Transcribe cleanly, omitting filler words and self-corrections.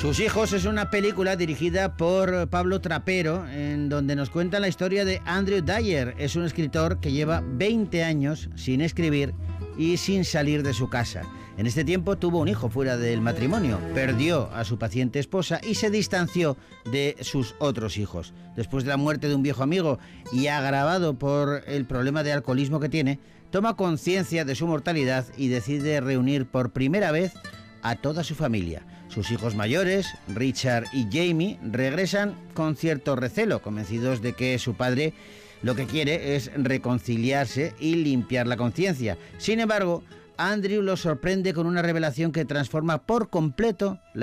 Sus hijos es una película dirigida por Pablo Trapero, en donde nos cuenta la historia de Andrew Dyer. Es un escritor que lleva 20 años sin escribir y sin salir de su casa. En este tiempo tuvo un hijo fuera del matrimonio, perdió a su paciente esposa y se distanció de sus otros hijos. Después de la muerte de un viejo amigo y agravado por el problema de alcoholismo que tiene, toma conciencia de su mortalidad y decide reunir por primera vez a toda su familia. Sus hijos mayores, Richard y Jamie, regresan con cierto recelo, convencidos de que su padre lo que quiere es reconciliarse y limpiar la conciencia. Sin embargo, Andrew los sorprende con una revelación que transforma por completo la